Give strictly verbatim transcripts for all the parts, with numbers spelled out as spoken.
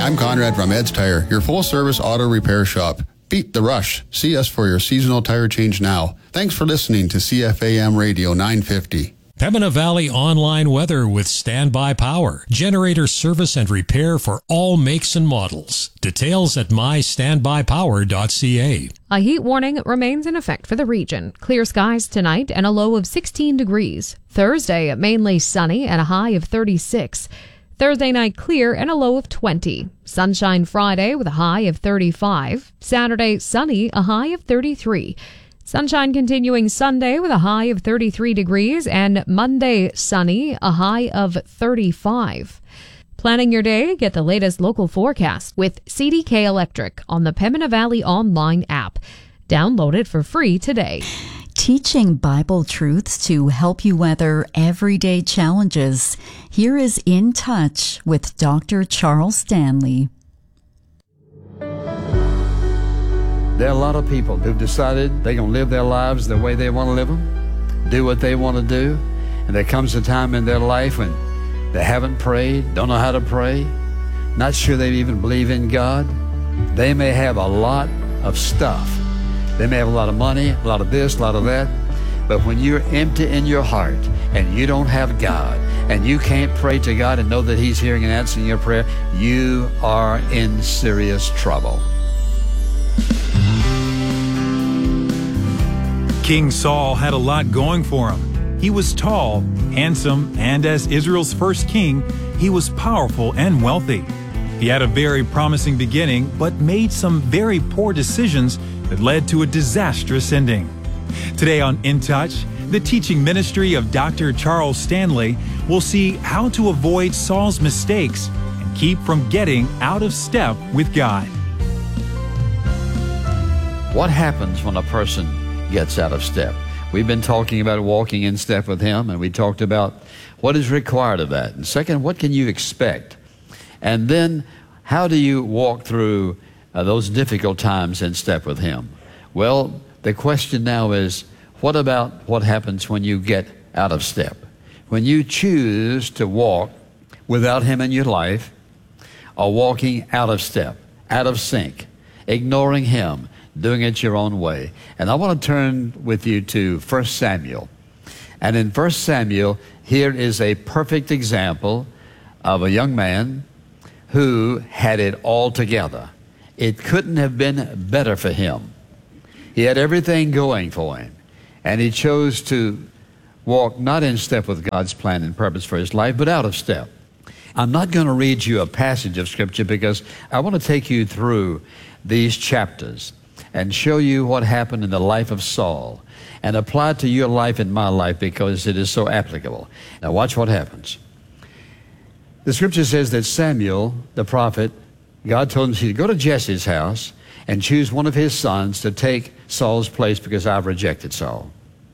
I'm Conrad from Ed's Tire, your full-service auto repair shop. Beat the rush. See us for your seasonal tire change now. Thanks for listening to C F A M Radio nine fifty. Pembina Valley Online Weather with Standby Power. Generator service and repair for all makes and models. Details at my standby power dot c a. A heat warning remains in effect for the region. Clear skies tonight and a low of sixteen degrees. Thursday, mainly sunny and a high of thirty-six. Thursday night clear and a low of twenty. Sunshine Friday with a high of thirty-five. Saturday sunny, a high of thirty-three. Sunshine continuing Sunday with a high of thirty-three degrees, and Monday sunny, a high of thirty-five. Planning your day, get the latest local forecast with C D K Electric on the Pembina Valley Online app. Download it for free today. Teaching Bible truths to help you weather everyday challenges. Here is In Touch with Doctor Charles Stanley. There are a lot of people who've decided they're going to live their lives the way they want to live them, do what they want to do, and there comes a time in their life when they haven't prayed, don't know how to pray, not sure they even believe in God. They may have a lot of stuff. They may have a lot of money, a lot of this, a lot of that, but when you're empty in your heart and you don't have God and you can't pray to God and know that He's hearing and answering your prayer, you are in serious trouble. King Saul had a lot going for him. He was tall, handsome, and as Israel's first king, he was powerful and wealthy. He had a very promising beginning, but made some very poor decisions that led to a disastrous ending. Today on In Touch, the teaching ministry of Doctor Charles Stanley will see how to avoid Saul's mistakes and keep from getting out of step with God. What happens when a person gets out of step? We've been talking about walking in step with Him, and we talked about what is required of that. And second, what can you expect? And then, how do you walk through uh, those difficult times in step with Him? Well, the question now is, what about what happens when you get out of step? When you choose to walk without Him in your life, or walking out of step, out of sync, ignoring Him, doing it your own way. And I want to turn with you to First Samuel. And in First Samuel, here is a perfect example of a young man who had it all together. It couldn't have been better for him. He had everything going for him. And he chose to walk not in step with God's plan and purpose for his life, but out of step. I'm not going to read you a passage of Scripture because I want to take you through these chapters and show you what happened in the life of Saul and apply it to your life and my life because it is so applicable. Now watch what happens. The Scripture says that Samuel, the prophet, God told him to go to Jesse's house and choose one of his sons to take Saul's place because I've rejected Saul.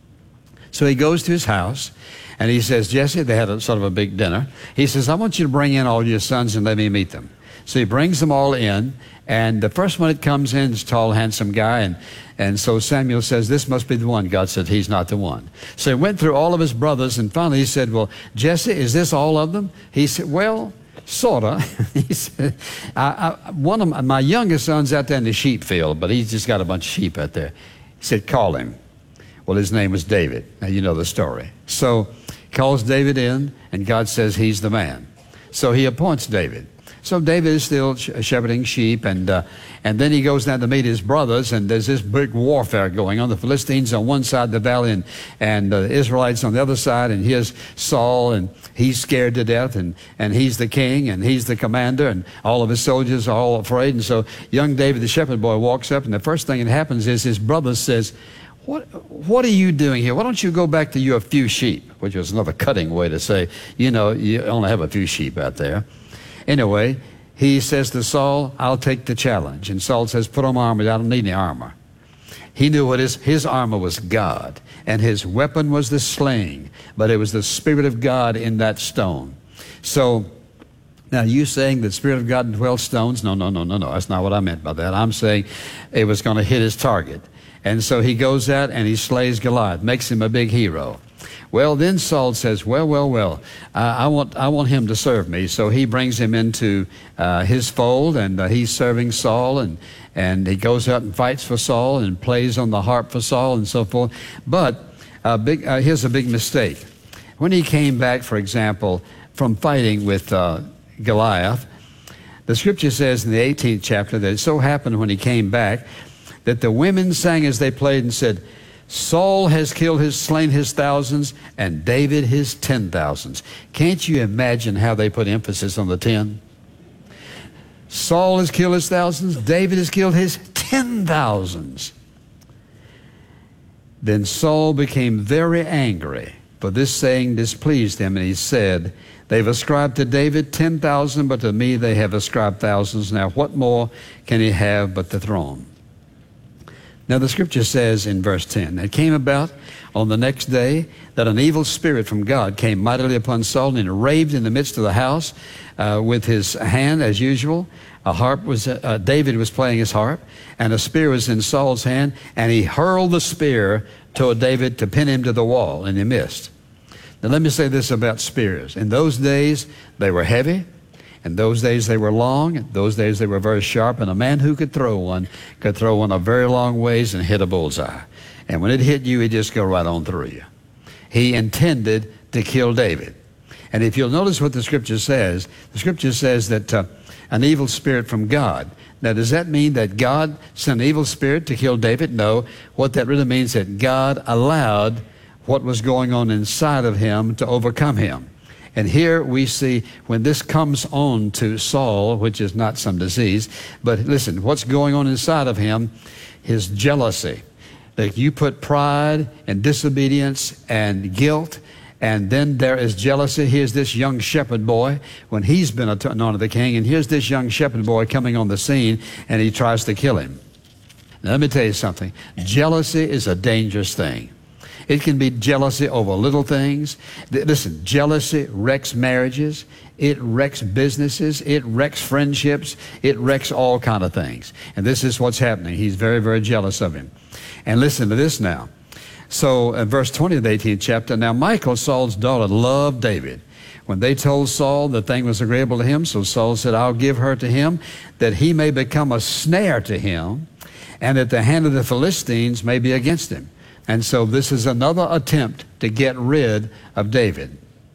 So he goes to his house and he says, Jesse, they had a sort of a big dinner. He says, I want you to bring in all your sons and let me meet them. So he brings them all in, and the first one that comes in is a tall, handsome guy, and, and so Samuel says, this must be the one. God said, he's not the one. So he went through all of his brothers, and finally he said, well, Jesse, is this all of them? He said, well, sort of. He said, I, I, one of my, my youngest son's out there in the sheep field, but he's just got a bunch of sheep out there. He said, call him. Well, his name was David. Now, you know the story. So he calls David in, and God says he's the man. So he appoints David. So David is still shepherding sheep, and uh, and then he goes down to meet his brothers, and there's this big warfare going on. The Philistines on one side of the valley, and, and uh, the Israelites on the other side, and here's Saul, and he's scared to death, and, and he's the king, and he's the commander, and all of his soldiers are all afraid. And so young David, the shepherd boy, walks up, and the first thing that happens is his brother says, What, what are you doing here? Why don't you go back to your few sheep? Which was another cutting way to say, you know, you only have a few sheep out there. Anyway, he says to Saul, I'll take the challenge. And Saul says, put on my armor. I don't need any armor. He knew what his, his armor was God, and his weapon was the sling, but it was the Spirit of God in that stone. So, now you saying that the Spirit of God in twelve stones? No, no, no, no, no. That's not what I meant by that. I'm saying it was going to hit his target. And so he goes out and he slays Goliath, makes him a big hero. Well, then Saul says, well, well, well, uh, I want I want him to serve me. So he brings him into uh, his fold, and uh, he's serving Saul, and, and he goes out and fights for Saul and plays on the harp for Saul and so forth. But uh, big, uh, here's a big mistake. When he came back, for example, from fighting with uh, Goliath, the scripture says in the eighteenth chapter that it so happened when he came back that the women sang as they played and said, Saul has killed his, slain his thousands, and David his ten thousands. Can't you imagine how they put emphasis on the ten? Saul has killed his thousands, David has killed his ten thousands. Then Saul became very angry, for this saying displeased him, and he said, they've ascribed to David ten thousand, but to me they have ascribed thousands. Now what more can he have but the throne? Now the scripture says in verse ten, it came about on the next day that an evil spirit from God came mightily upon Saul, and raved in the midst of the house uh, with his hand as usual. A harp was, uh, David was playing his harp, and a spear was in Saul's hand, and he hurled the spear toward David to pin him to the wall, and he missed. Now let me say this about spears. In those days, they were heavy. In those days, they were long. In those days, they were very sharp. And a man who could throw one could throw one a very long ways and hit a bullseye. And when it hit you, it just go right on through you. He intended to kill David. And if you'll notice what the scripture says, the scripture says that uh, an evil spirit from God. Now, does that mean that God sent an evil spirit to kill David? No. What that really means is that God allowed what was going on inside of him to overcome him. And here we see when this comes on to Saul, which is not some disease, but listen, what's going on inside of him? His jealousy. That you put pride and disobedience and guilt, and then there is jealousy. Here's this young shepherd boy when he's been anointed the king, and here's this young shepherd boy coming on the scene, and he tries to kill him. Now, let me tell you something. Jealousy is a dangerous thing. It can be jealousy over little things. Listen, jealousy wrecks marriages. It wrecks businesses. It wrecks friendships. It wrecks all kind of things. And this is what's happening. He's very, very jealous of him. And listen to this now. So in verse twenty of the eighteenth chapter, now Michal, Saul's daughter, loved David. When they told Saul the thing was agreeable to him, so Saul said, I'll give her to him, that he may become a snare to him, and that the hand of the Philistines may be against him. And so this is another attempt to get rid of David.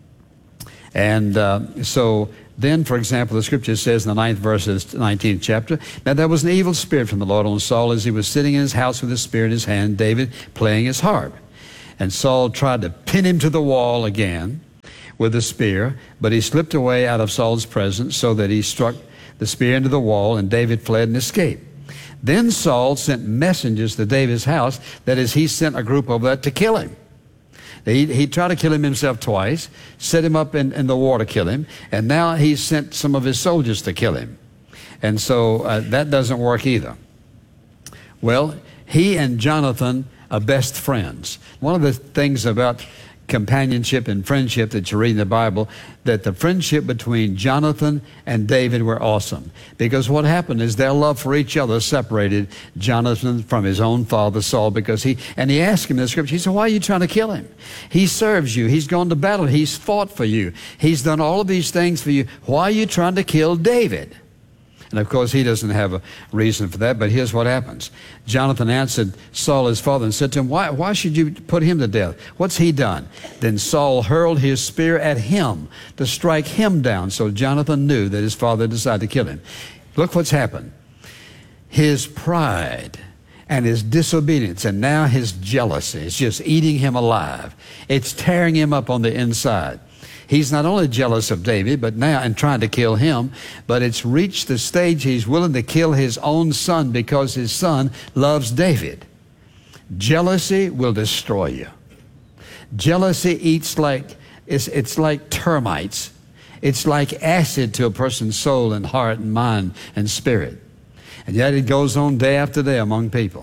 And uh, so then, for example, the scripture says in the ninth verse of the nineteenth chapter, now there was an evil spirit from the Lord on Saul as he was sitting in his house with his spear in his hand, David playing his harp. And Saul tried to pin him to the wall again with the spear, but he slipped away out of Saul's presence so that he struck the spear into the wall, and David fled and escaped. Then Saul sent messengers to David's house. That is, he sent a group over there to kill him. He, he tried to kill him himself twice, set him up in, in the war to kill him, and now he sent some of his soldiers to kill him. And so uh, that doesn't work either. Well, he and Jonathan are best friends. One of the things about companionship and friendship that you read in the Bible, that the friendship between Jonathan and David were awesome. Because what happened is their love for each other separated Jonathan from his own father Saul, because he, and he asked him in the scripture, he said, why are you trying to kill him? He serves you. He's gone to battle. He's fought for you. He's done all of these things for you. Why are you trying to kill David? And of course, he doesn't have a reason for that, but here's what happens. Jonathan answered Saul, his father, and said to him, why, why should you put him to death? What's he done? Then Saul hurled his spear at him to strike him down. So Jonathan knew that his father decided to kill him. Look what's happened. His pride and his disobedience and now his jealousy is just eating him alive. It's tearing him up on the inside. He's not only jealous of David, but now and trying to kill him, but it's reached the stage he's willing to kill his own son because his son loves David. Jealousy will destroy you. Jealousy eats like, it's, it's like termites. It's like acid to a person's soul and heart and mind and spirit. And yet it goes on day after day among people.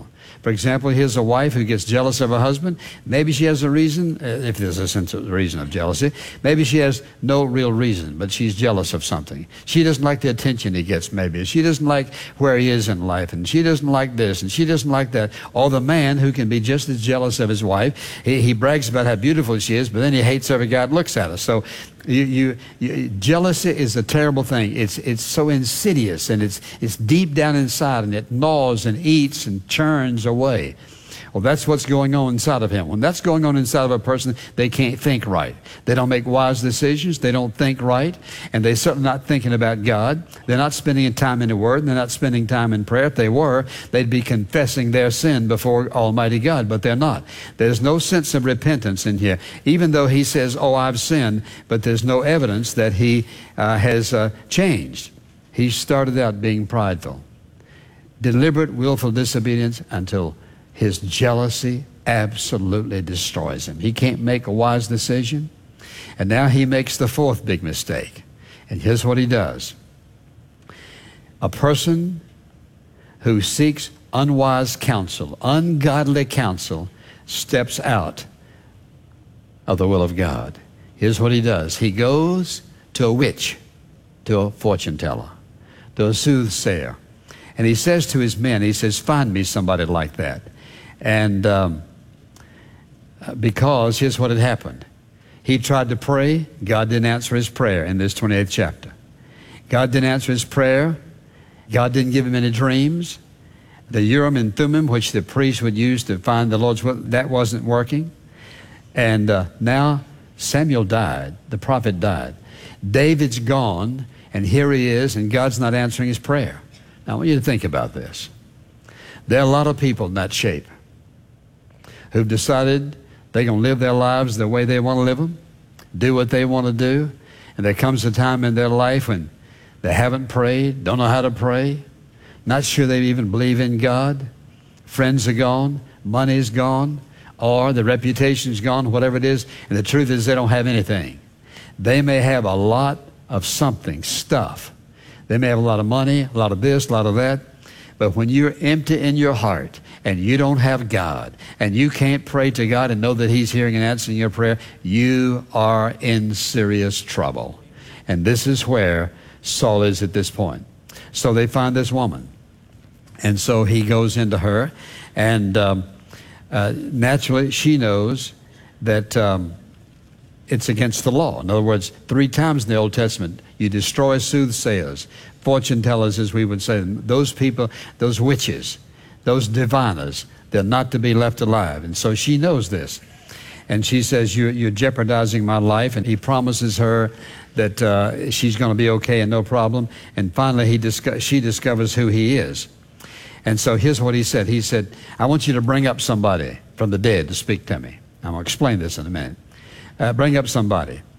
For example, here's a wife who gets jealous of her husband. Maybe she has a reason, uh, if there's a sense of reason of jealousy. Maybe she has no real reason, but she's jealous of something. She doesn't like the attention he gets, maybe. She doesn't like where he is in life, and she doesn't like this, and she doesn't like that. Or the man who can be just as jealous of his wife. He, he brags about how beautiful she is, but then he hates every guy that looks at her. So You, you, you, jealousy is a terrible thing. It's, it's so insidious, and it's, it's deep down inside, and it gnaws and eats and churns away. Well, that's what's going on inside of him. When that's going on inside of a person, they can't think right. They don't make wise decisions. They don't think right. And they're certainly not thinking about God. They're not spending time in the Word. And they're not spending time in prayer. If they were, they'd be confessing their sin before Almighty God, but they're not. There's no sense of repentance in here. Even though he says, oh, I've sinned, but there's no evidence that he uh, has uh, changed. He started out being prideful. Deliberate, willful disobedience until his jealousy absolutely destroys him. He can't make a wise decision. And now he makes the fourth big mistake. And here's what he does. A person who seeks unwise counsel, ungodly counsel, steps out of the will of God. Here's what he does. He goes to a witch, to a fortune teller, to a soothsayer. And he says to his men, he says, find me somebody like that. And um, because here's what had happened. He tried to pray. God didn't answer his prayer in this twenty-eighth chapter. God didn't answer his prayer. God didn't give him any dreams. The Urim and Thummim, which the priest would use to find the Lord's will, that wasn't working. And uh, now Samuel died. The prophet died. David's gone, and here he is, and God's not answering his prayer. Now, I want you to think about this. There are a lot of people in that shape who've decided they're going to live their lives the way they want to live them, do what they want to do, and there comes a time in their life when they haven't prayed, don't know how to pray, not sure they even believe in God, friends are gone, money's gone, or the reputation's gone, whatever it is, and the truth is they don't have anything. They may have a lot of something, stuff. They may have a lot of money, a lot of this, a lot of that, but when you're empty in your heart and you don't have God and you can't pray to God and know that he's hearing and answering your prayer, you are in serious trouble. And this is where Saul is at this point. So they find this woman. And so he goes into her, and um, uh, naturally she knows that um, it's against the law. In other words, three times in the Old Testament, you destroy soothsayers, fortune tellers, as we would say, those people, those witches, those diviners, they're not to be left alive. And so she knows this. And she says, you're, you're jeopardizing my life. And he promises her that uh, she's going to be okay and no problem. And finally, he disco- she discovers who he is. And so here's what he said. He said, I want you to bring up somebody from the dead to speak to me. I'm going to explain this in a minute. Uh, bring up somebody.